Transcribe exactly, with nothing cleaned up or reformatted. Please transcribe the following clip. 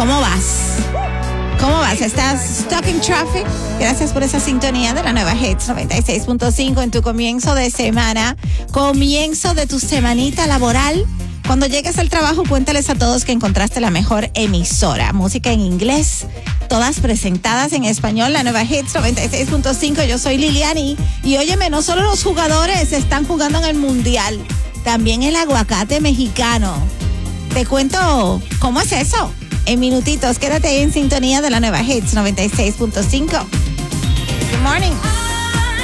¿Cómo vas? ¿Cómo vas? ¿Estás stuck in traffic? Gracias por esa sintonía de la nueva Hits noventa y seis punto cinco en tu comienzo de semana, comienzo de tu semanita laboral. Cuando llegues al trabajo, cuéntales a todos que encontraste la mejor emisora. Música en inglés, todas presentadas en español, la nueva Hits noventa y seis punto cinco. Yo soy Liliani. Y óyeme, no solo los jugadores están jugando en el Mundial, también el aguacate mexicano. Te cuento cómo es eso en minutitos. Quédate ahí en sintonía de la nueva Hits noventa y seis punto cinco. Good morning.